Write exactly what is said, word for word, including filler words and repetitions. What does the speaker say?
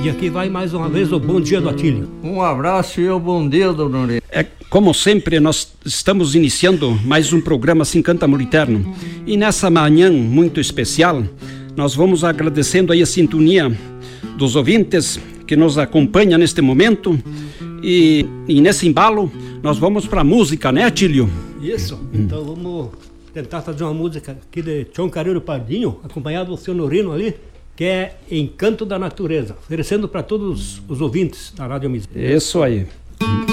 E aqui vai mais uma vez o Bom Dia do Atílio. Um abraço e o bom dia, dona Aurélia. É, como sempre, nós estamos iniciando mais um programa Assim Canta Amor Eterno. E nessa manhã muito especial, nós vamos agradecendo aí a sintonia dos ouvintes que nos acompanham neste momento. E, e nesse embalo, nós vamos para a música, né, Atílio? Isso, hum. Então vamos tentar fazer uma música aqui de Tião Carreiro Pardinho, acompanhado do seu Norino ali, que é Encanto da Natureza, oferecendo para todos os ouvintes da Rádio Missão. Isso aí.